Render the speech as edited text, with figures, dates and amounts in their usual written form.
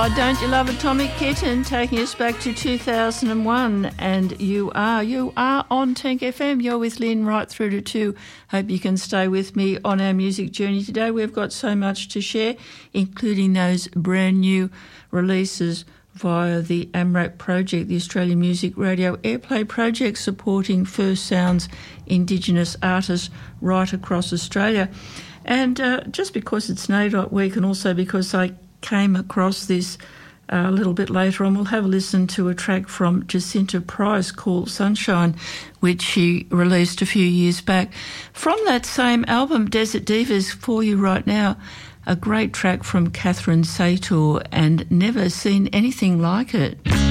Oh, don't you love Atomic Kitten, taking us back to 2001, and you are on Tank FM. You're with Lynn right through to 2. Hope you can stay with me on our music journey today. We've got so much to share, including those brand new releases via the AMRAP project, the Australian Music Radio Airplay project, supporting First Sounds Indigenous artists right across Australia. And just because it's NAIDOT week, and also because I came across this a little bit later on, we'll have a listen to a track from Jacinta Price called Sunshine, which she released a few years back. From that same album, Desert Divas, for you right now, a great track from Catherine Sator, and Never Seen Anything Like It.